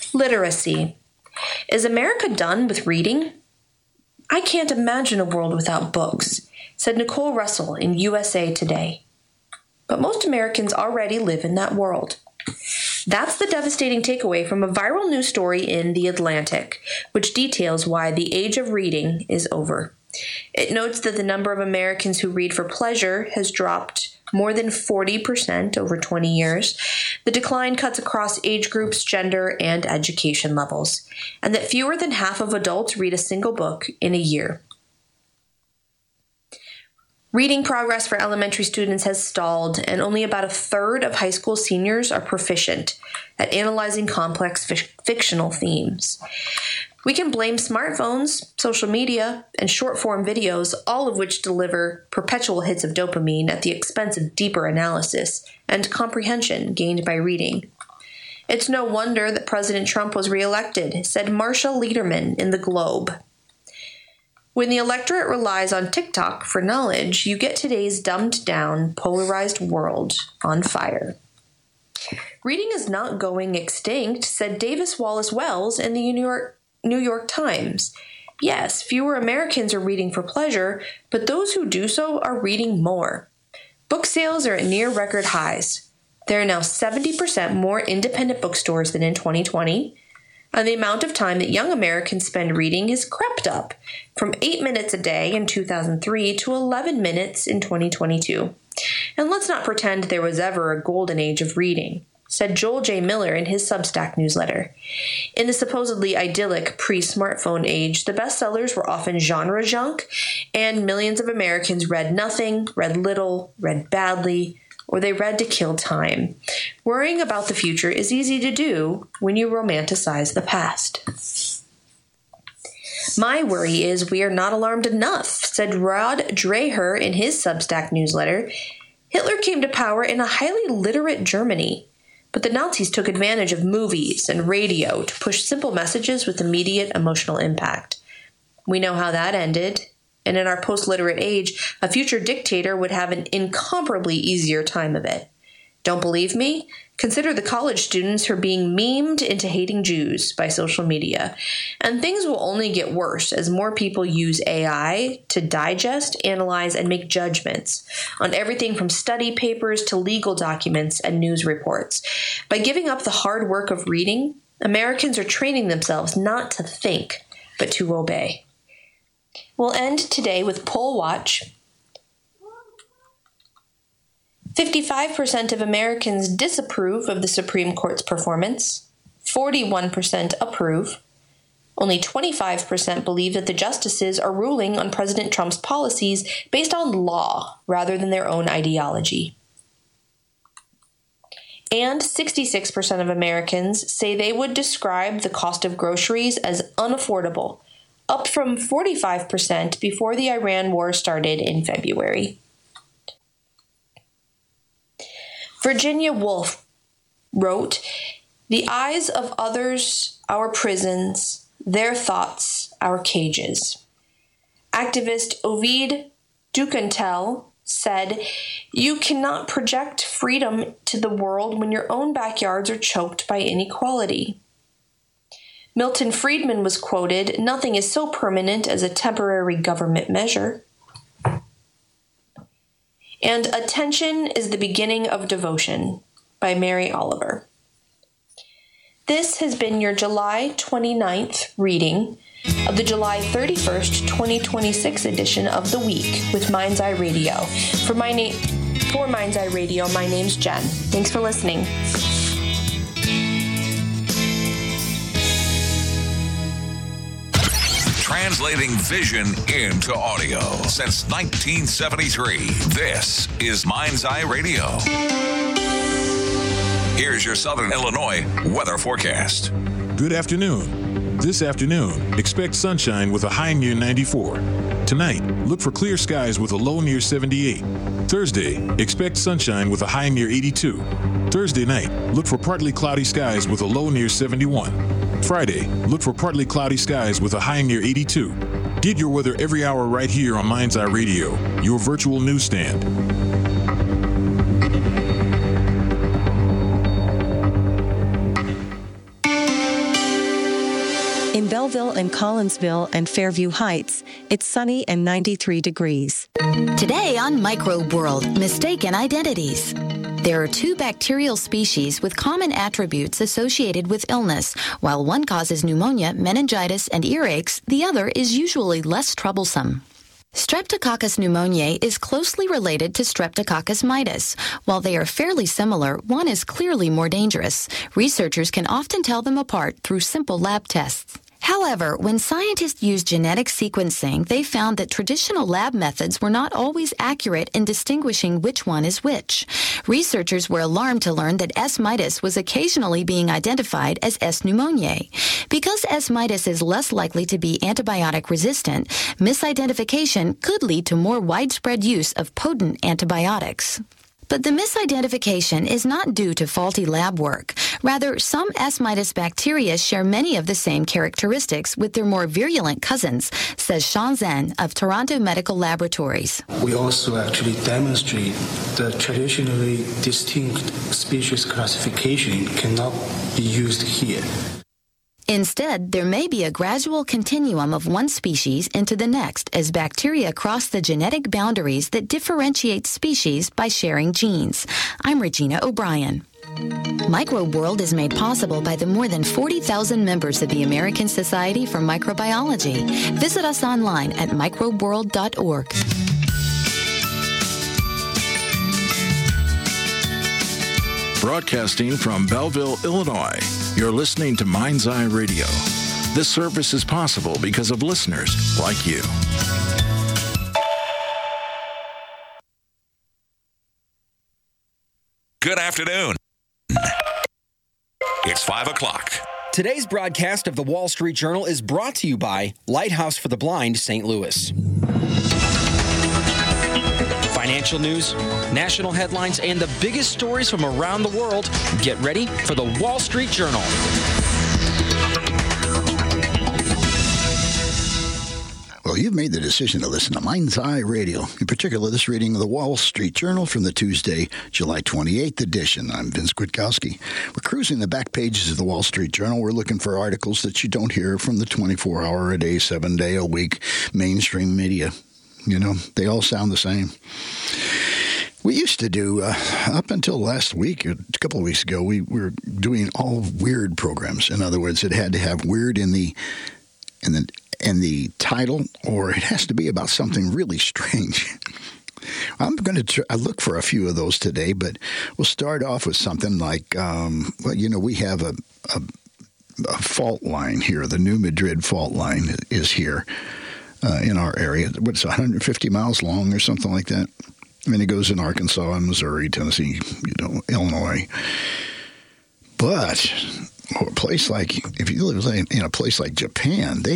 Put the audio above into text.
Literacy. Is America done with reading? I can't imagine a world without books, said Nicole Russell in USA Today. But most Americans already live in that world. That's the devastating takeaway from a viral news story in The Atlantic, which details why the age of reading is over. It notes that the number of Americans who read for pleasure has dropped more than 40% over 20 years. The decline cuts across age groups, gender, and education levels, and that fewer than half of adults read a single book in a year. Reading progress for elementary students has stalled, and only about a third of high school seniors are proficient at analyzing complex fictional themes. We can blame smartphones, social media, and short-form videos, all of which deliver perpetual hits of dopamine at the expense of deeper analysis and comprehension gained by reading. It's no wonder that President Trump was reelected, said Marsha Lederman in The Globe. When the electorate relies on TikTok for knowledge, you get today's dumbed-down, polarized world on fire. Reading is not going extinct, said Davis Wallace Wells in the New York Times. Yes, fewer Americans are reading for pleasure, but those who do so are reading more. Book sales are at near record highs. There are now 70% more independent bookstores than in 2020, and the amount of time that young Americans spend reading has crept up from 8 minutes a day in 2003 to 11 minutes in 2022. And let's not pretend there was ever a golden age of reading, said Joel J. Miller in his Substack newsletter. In the supposedly idyllic pre-smartphone age, the bestsellers were often genre junk, and millions of Americans read nothing, read little, read badly, or they read to kill time. Worrying about the future is easy to do when you romanticize the past. My worry is we are not alarmed enough, said Rod Dreher in his Substack newsletter. Hitler came to power in a highly literate Germany, but the Nazis took advantage of movies and radio to push simple messages with immediate emotional impact. We know how that ended. And in our post-literate age, a future dictator would have an incomparably easier time of it. Don't believe me? Consider the college students who are being memed into hating Jews by social media. And things will only get worse as more people use AI to digest, analyze, and make judgments on everything from study papers to legal documents and news reports. By giving up the hard work of reading, Americans are training themselves not to think, but to obey. We'll end today with Poll Watch. 55% of Americans disapprove of the Supreme Court's performance. 41% approve. Only 25% believe that the justices are ruling on President Trump's policies based on law rather than their own ideology. And 66% of Americans say they would describe the cost of groceries as unaffordable, up from 45% before the Iran war started in February. Virginia Woolf wrote, "The eyes of others, our prisons, their thoughts, our cages." Activist Ovid Ducantel said, "You cannot project freedom to the world when your own backyards are choked by inequality." Milton Friedman was quoted, "Nothing is so permanent as a temporary government measure." And "Attention is the beginning of devotion" by Mary Oliver. This has been your July 29th reading of the July 31st, 2026 edition of The Week with Mind's Eye Radio. For Mind's Eye Radio, my name's Jen. Thanks for listening. Translating vision into audio since 1973. This is Mind's Eye Radio. Here's your Southern Illinois weather forecast. Good afternoon. This afternoon, expect sunshine with a high near 94. Tonight, look for clear skies with a low near 78. Thursday, expect sunshine with a high near 82. Thursday night, look for partly cloudy skies with a low near 71. Friday, look for partly cloudy skies with a high near 82. Get your weather every hour right here on Mind's Eye Radio, your virtual newsstand. Belleville and Collinsville and Fairview Heights, it's sunny and 93 degrees. Today on Microbe World, mistaken identities. There are 2 bacterial species with common attributes associated with illness. While one causes pneumonia, meningitis, and earaches, the other is usually less troublesome. Streptococcus pneumoniae is closely related to Streptococcus mitis. While they are fairly similar, one is clearly more dangerous. Researchers can often tell them apart through simple lab tests. However, when scientists used genetic sequencing, they found that traditional lab methods were not always accurate in distinguishing which one is which. Researchers were alarmed to learn that S. mitis was occasionally being identified as S. pneumoniae. Because S. mitis is less likely to be antibiotic resistant, misidentification could lead to more widespread use of potent antibiotics. But the misidentification is not due to faulty lab work. Rather, some S. mitis bacteria share many of the same characteristics with their more virulent cousins, says Sean Zhen of Toronto Medical Laboratories. We also actually demonstrate that traditionally distinct species classification cannot be used here. Instead, there may be a gradual continuum of one species into the next as bacteria cross the genetic boundaries that differentiate species by sharing genes. I'm Regina O'Brien. Microbe World is made possible by the more than 40,000 members of the American Society for Microbiology. Visit us online at microbeworld.org. Broadcasting from Belleville, Illinois, you're listening to Mind's Eye Radio. This service is possible because of listeners like you. Good afternoon. It's 5 o'clock. Today's broadcast of the Wall Street Journal is brought to you by Lighthouse for the Blind, St. Louis. Financial news, national headlines, and the biggest stories from around the world. Get ready for the Wall Street Journal. Well, you've made the decision to listen to Mind's Eye Radio, in particular this reading of the Wall Street Journal from the Tuesday, July 28th edition. I'm Vince Kwiatkowski. We're cruising the back pages of the Wall Street Journal. We're looking for articles that you don't hear from the 24-hour-a-day, 7-day-a-week mainstream media. You know, they all sound the same. We used to do, up until last week, a couple of weeks ago, we were doing all weird programs. In other words, it had to have weird in the title, or it has to be about something really strange. I'm going to look for a few of those today, but we'll start off with something like, we have a fault line here. The New Madrid fault line is here. In our area, what's 150 miles long or something like that? I mean, it goes in Arkansas and Missouri, Tennessee, Illinois. But a place like, if you live in a place like Japan, they